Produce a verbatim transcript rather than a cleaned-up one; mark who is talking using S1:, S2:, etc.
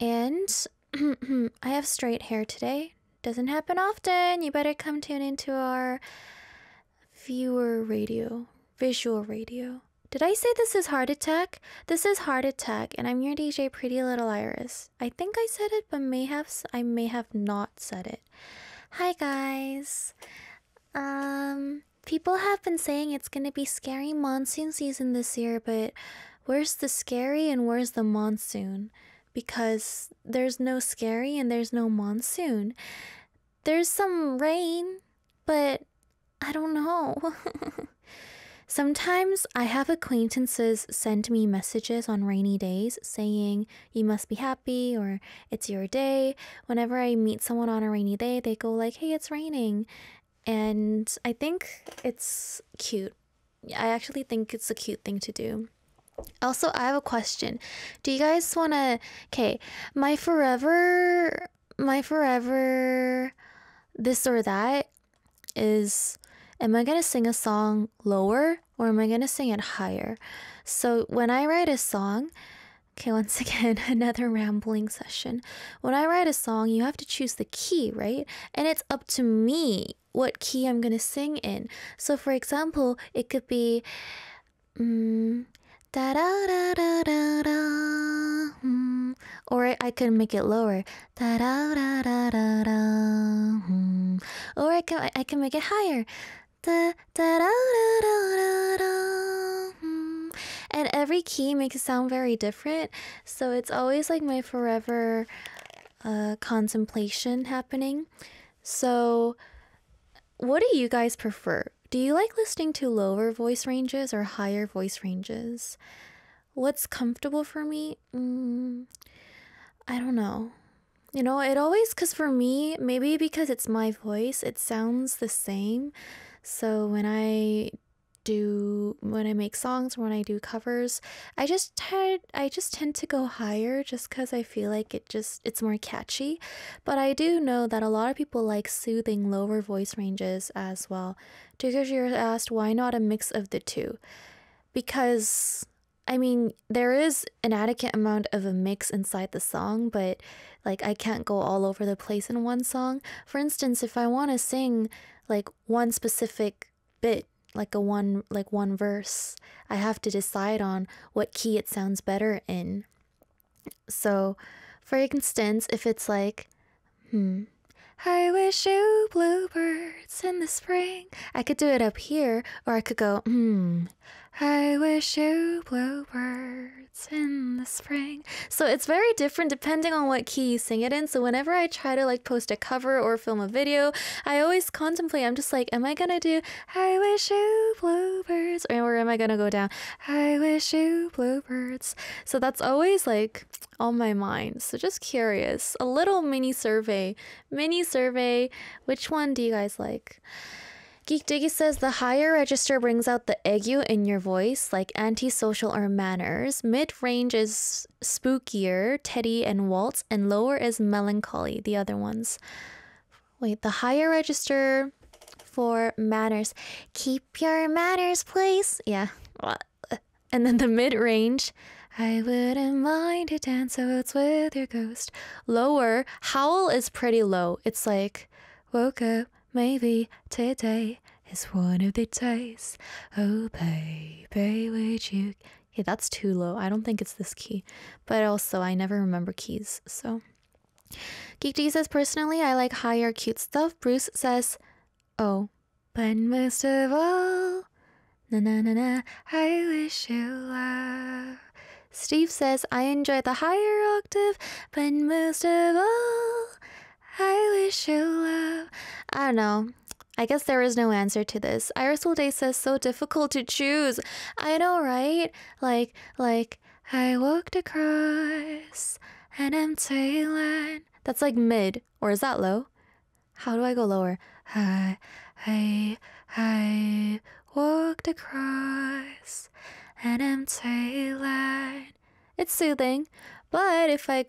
S1: And I have straight hair today. Doesn't happen often. You better come tune into our viewer radio, visual radio. Did I say this is Heart Attack? This is Heart Attack, and I'm your D J, Pretty Little Iris. I think I said it, but may have I may have not said it. Hi guys. Um, people have been saying it's gonna be scary monsoon season this year, but where's the scary and where's the monsoon? Because there's no scary and there's no monsoon. There's some rain, but I don't know. Sometimes I have acquaintances send me messages on rainy days saying you must be happy or it's your day. Whenever I meet someone on a rainy day, they go like, hey, it's raining. And I think it's cute. I actually think it's a cute thing to do. Also, I have a question. Do you guys want to... Okay, my forever... My forever... This or that is... Am I going to sing a song lower or am I going to sing it higher? So when I write a song... Okay, once again, another rambling session. When I write a song, you have to choose the key, right? And it's up to me what key I'm going to sing in. So for example, it could be... Um, da da da da da da. Mm. Or I could make it lower. Da da da da da da. Mm. Or I can I can make it higher. Da da da da da da da. Mm. And every key makes it sound very different. So it's always like my forever uh, contemplation happening. So what do you guys prefer? Do you like listening to lower voice ranges or higher voice ranges? What's comfortable for me? Mm, I don't know. You know, it always, because for me, maybe because it's my voice, it sounds the same. So when I do, when I make songs, when I do covers, I just tend, I just tend to go higher just because I feel like it just, it's more catchy. But I do know that a lot of people like soothing lower voice ranges as well. Because you're asked, why not a mix of the two? Because, I mean, there is an adequate amount of a mix inside the song, but like I can't go all over the place in one song. For instance, if I want to sing like one specific bit, like a one like one verse, I have to decide on what key it sounds better in. So, for instance, if it's like, hmm, I wish you bluebirds in the spring, I could do it up here, or I could go, hmm, I wish you bluebirds in the spring. So it's very different depending on what key you sing it in. So whenever I try to like post a cover or film a video, I always contemplate, I'm just like, am I gonna do I wish you bluebirds, or am I gonna go down I wish you bluebirds? So that's always like on my mind. So just curious, a little mini survey mini survey which one do you guys like? Geek Diggy says the higher register brings out the ague in your voice, like antisocial or manners. Mid-range is spookier, Teddy and waltz, and lower is melancholy, the other ones. Wait, the higher register for manners. Keep your manners, please. Yeah. And then the mid-range, I wouldn't mind to dance out with your ghost. Lower, howl is pretty low. It's like, woke up. Maybe today is one of the days. Oh, baby, would you... Okay, that's too low. I don't think it's this key. But also, I never remember keys, so... Geek D says, personally, I like higher cute stuff. Bruce says, oh, but most of all, na na na na, I wish you love. Steve says, I enjoy the higher octave, but most of all, I wish you love. I don't know. I guess there is no answer to this. Iris Day says, so difficult to choose. I know, right? Like, like, I walked across an empty land. That's like mid. Or is that low? How do I go lower? I, I, I walked across an empty land. It's soothing. But if I